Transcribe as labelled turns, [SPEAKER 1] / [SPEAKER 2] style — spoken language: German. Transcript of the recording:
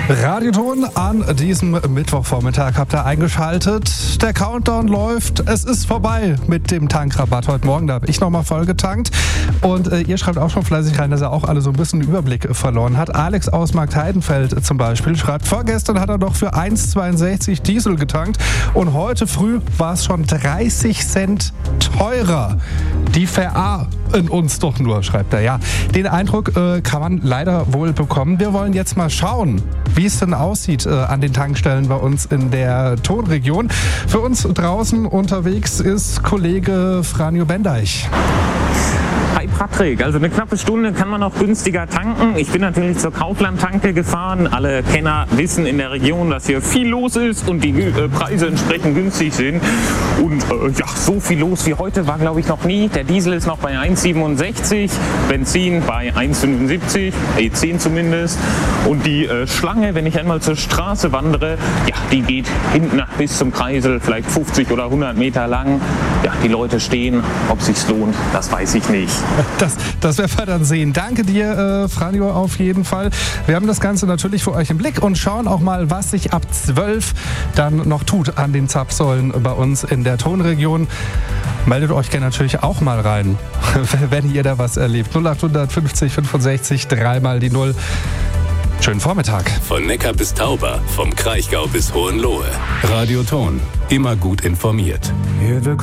[SPEAKER 1] Radioton an diesem Mittwochvormittag habt ihr eingeschaltet. Der Countdown läuft. Es ist vorbei mit dem Tankrabatt heute Morgen. Da habe ich nochmal voll getankt. Und ihr schreibt auch schon fleißig rein, dass er auch alle so ein bisschen den Überblick verloren hat. Alex aus Marktheidenfeld zum Beispiel schreibt, vorgestern hat er doch für 1,62 Diesel getankt und heute früh war es schon 30 Cent teurer. Die verarmen uns doch nur, schreibt er. Ja, den Eindruck kann man leider wohl bekommen. Wir wollen jetzt mal schauen, wie es denn aussieht an den Tankstellen bei uns in der Tonregion. Für uns draußen unterwegs ist Kollege Franjo Bendeich.
[SPEAKER 2] Hi Patrick, also eine knappe Stunde kann man noch günstiger tanken. Ich bin natürlich zur Kaufland-Tanke gefahren. Alle Kenner wissen in der Region, dass hier viel los ist und die Preise entsprechend günstig sind. Und ja, so viel los wie heute war, glaube ich, noch nie. Der Diesel ist noch bei 1,67, Benzin bei 1,75, E10 zumindest. Und die Schlange, wenn ich einmal zur Straße wandere, ja, die geht hinten bis zum Kreisel, vielleicht 50 oder 100 Meter lang. Ja, die Leute stehen, ob es sich lohnt, das weiß ich nicht.
[SPEAKER 1] Das werden wir dann sehen. Danke dir, Franjo, auf jeden Fall. Wir haben das Ganze natürlich für euch im Blick und schauen auch mal, was sich ab 12 dann noch tut an den Zapfsäulen bei uns in der Tonregion. Meldet euch gerne natürlich auch mal rein, wenn ihr da was erlebt. 0800 50 65 3 mal die 0. Schönen Vormittag.
[SPEAKER 3] Von Neckar bis Tauber, vom Kraichgau bis Hohenlohe. Radioton, immer gut informiert.